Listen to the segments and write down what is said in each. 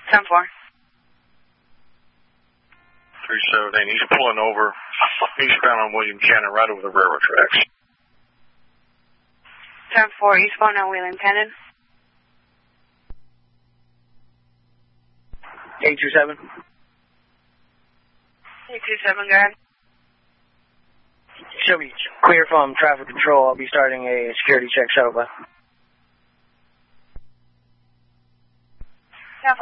10-4. 317, he's pulling over eastbound on William Cannon right over the railroad tracks. 10-4, eastbound on William Cannon. 827. 827, go ahead. Should be clear from traffic control. I'll be starting a security check shuttle bus. 10-4.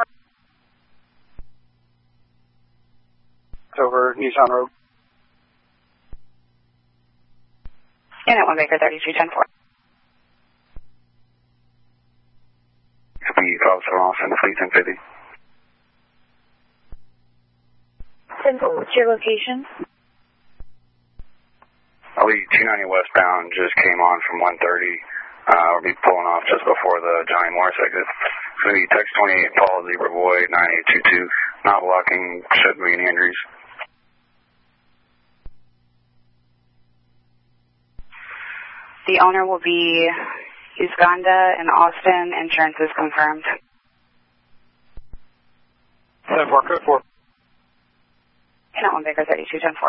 Over Nissan Road. Unit 1 Baker 3210-4. Speed Officer Austin, Fleet 1050. 10-4, what's your location? Elite 290 westbound just came on from 130. We'll be pulling off just before the Johnny Morris exit. It's going to be Tex 28, Paul Zebra Boy 9822. Not blocking, shouldn't be any injuries. The owner will be Uganda and Austin. Insurance is confirmed. 10-4, code 4. Unit 1 Baker 3210-4.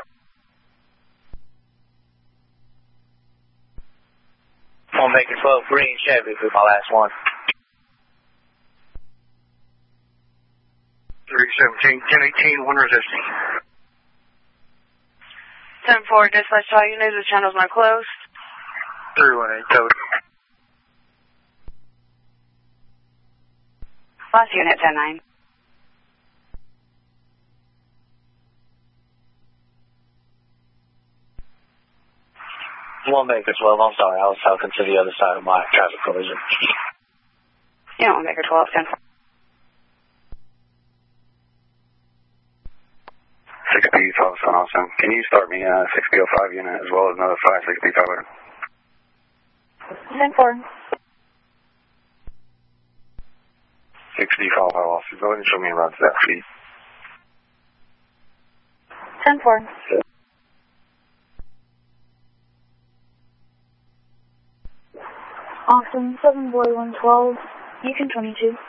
1 Baker 12, green Chevy for my last one. 317, 1018, one resisting. 10-4, dispatch to all units, the channels are closed. 318, code. Last unit 10-9. One Baker 12, I'm sorry, I was talking to the other side of my traffic collision. Unit 1 Baker 12, 10-4. 6B, Officer Austin. Can you start me a 6B05 unit as well as another 5 6B5? 10-4. 6B55 Officer, go ahead and show me around to that fleet. 10-4. Austin, 7 Boy 112, Beacon 22.